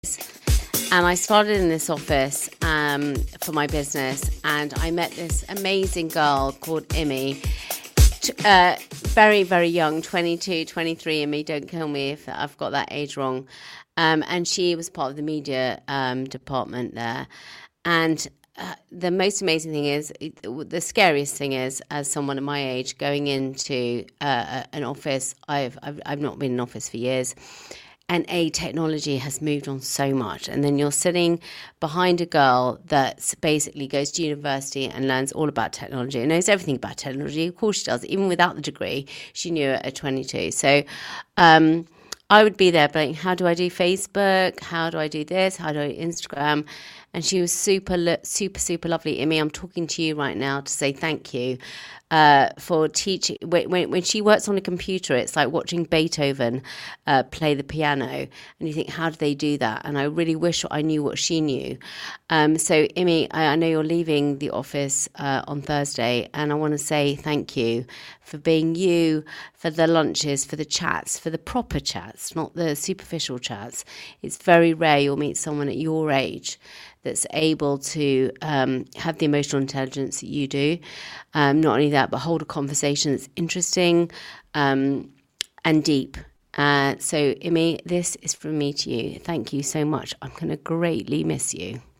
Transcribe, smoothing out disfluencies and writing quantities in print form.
And I started in this office for my business, and I met this amazing girl called Imi, very, very young, 22, 23, Imi, don't kill me if I've got that age wrong. And she was part of the media department there. And the most amazing thing is, the scariest thing is, as someone of my age, going into an office, I've not been in office for years, and technology has moved on so much. And then you're sitting behind a girl that basically goes to university and learns all about technology and knows everything about technology. Of course she does. Even without the degree, she knew it at 22. So I would be there, but how do I do Facebook? How do I do this? How do I do Instagram? And she was super lovely. Imi, I'm talking to you right now to say thank you for teaching. When she works on a computer, it's like watching Beethoven play the piano. And you think, how do they do that? And I really wish I knew what she knew. So, Imi, I know you're leaving the office on Thursday, and I want to say thank you for being you, for the lunches, for the chats, for the proper chats, not the superficial chats. It's very rare you'll meet someone at your age that's able to have the emotional intelligence that you do. Not only that, but hold a conversation that's interesting and deep. So, Imi, this is from me to you. Thank you so much. I'm going to greatly miss you.